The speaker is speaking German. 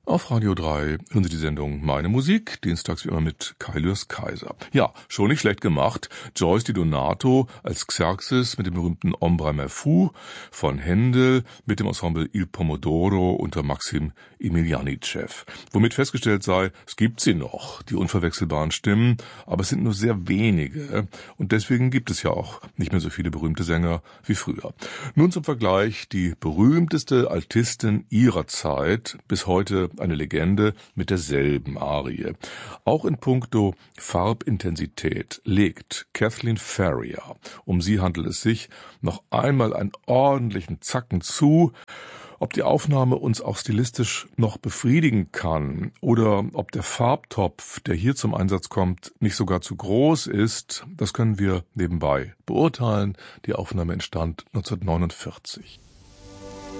Auf Radio 3 hören Sie die Sendung Meine Musik, dienstags wie immer mit Kai Lürs-Kaiser. Ja, schon nicht schlecht gemacht. Joyce Di Donato als Xerxes mit dem berühmten Ombra me fu von Händel mit dem Ensemble Il Pomodoro unter Maxim Emilianitschew. Womit festgestellt sei, es gibt sie noch, die unverwechselbaren Stimmen, aber es sind nur sehr wenige und deswegen gibt es ja auch nicht mehr so viele berühmte Sänger wie früher. Nun zum Vergleich die berühmteste Altistin ihrer Zeit, bis heute eine Legende mit derselben Arie. Auch in puncto Farbintensität legt Kathleen Ferrier, um sie handelt es sich, noch einmal einen ordentlichen Zacken zu. Ob die Aufnahme uns auch stilistisch noch befriedigen kann oder ob der Farbtopf, der hier zum Einsatz kommt, nicht sogar zu groß ist, das können wir nebenbei beurteilen. Die Aufnahme entstand 1949.